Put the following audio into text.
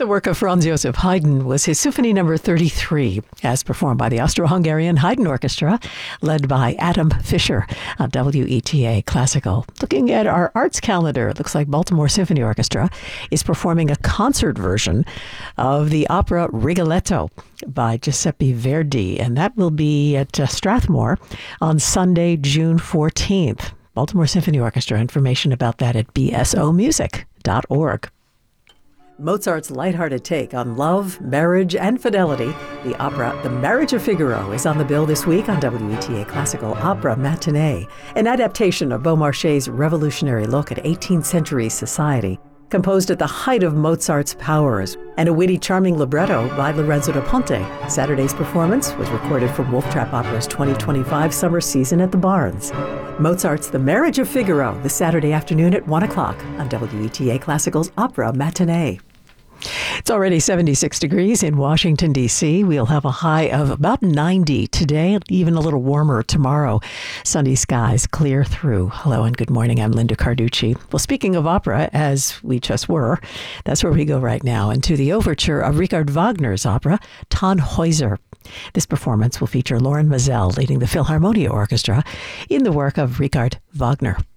The work of Franz Joseph Haydn was his Symphony No. 33, as performed by the Austro-Hungarian Haydn Orchestra, led by Adam Fischer on WETA Classical. Looking at our arts calendar, it looks like Baltimore Symphony Orchestra is performing a concert version of the opera Rigoletto by Giuseppe Verdi, and that will be at Strathmore on Sunday, June 14th. Baltimore Symphony Orchestra, information about that at bsomusic.org. Mozart's lighthearted take on love, marriage, and fidelity, the opera The Marriage of Figaro is on the bill this week on WETA Classical Opera Matinee, an adaptation of Beaumarchais' revolutionary look at 18th century society, composed at the height of Mozart's powers, and a witty, charming libretto by Lorenzo da Ponte. Saturday's performance was recorded from Wolf Trap Opera's 2025 summer season at the Barns. Mozart's The Marriage of Figaro, this Saturday afternoon at 1 o'clock on WETA Classical's Opera Matinee. It's already 76 degrees in Washington, D.C. We'll have a high of about 90 today, even a little warmer tomorrow. Sunny skies clear through. Hello and good morning. I'm Linda Carducci. Well, speaking of opera, as we just were, that's where we go right now, and to the overture of Richard Wagner's opera, Tannhäuser. This performance will feature Loren Maazel leading the Philharmonia Orchestra in the work of Richard Wagner.